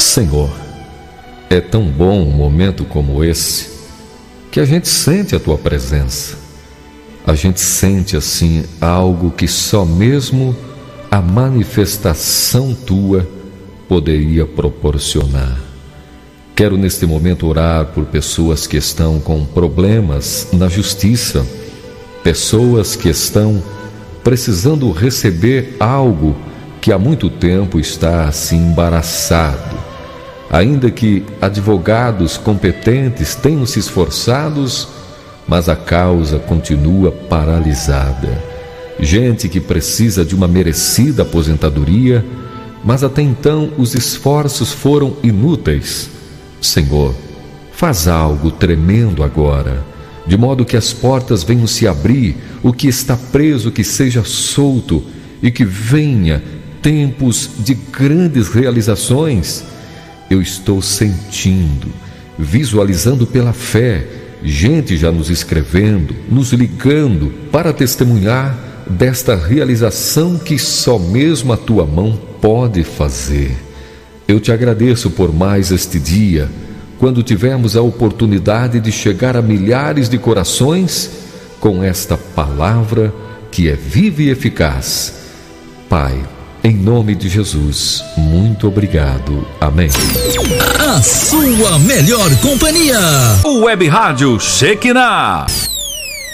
Senhor, é tão bom um momento como esse, que a gente sente a Tua presença. A gente sente assim algo que só mesmo a manifestação Tua poderia proporcionar. Quero neste momento orar por pessoas que estão com problemas na justiça, pessoas que estão precisando receber algo que há muito tempo está assim embaraçado. Ainda que advogados competentes tenham se esforçados, mas a causa continua paralisada. Gente que precisa de uma merecida aposentadoria, mas até então os esforços foram inúteis. Senhor, faz algo tremendo agora, de modo que as portas venham se abrir, o que está preso que seja solto e que venha tempos de grandes realizações. Eu estou sentindo, visualizando pela fé, gente já nos escrevendo, nos ligando para testemunhar desta realização que só mesmo a Tua mão pode fazer. Eu Te agradeço por mais este dia, quando tivemos a oportunidade de chegar a milhares de corações com esta palavra que é viva e eficaz. Pai, em nome de Jesus, muito obrigado. Amém. A sua melhor companhia. O Web Rádio Shekinah.